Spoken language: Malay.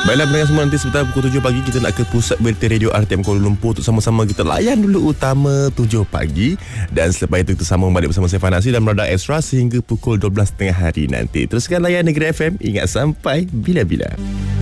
Baiklah pendengar semua, nanti sebentar pukul 7 pagi kita nak ke pusat berita radio RTM Kuala Lumpur untuk sama-sama kita layan dulu utama 7 pagi. Dan selepas itu kita sambung balik bersama saya Fanasi dan Radar Extra sehingga pukul 12.30 hari nanti. Teruskan layan Negeri FM, ingat sampai bila-bila.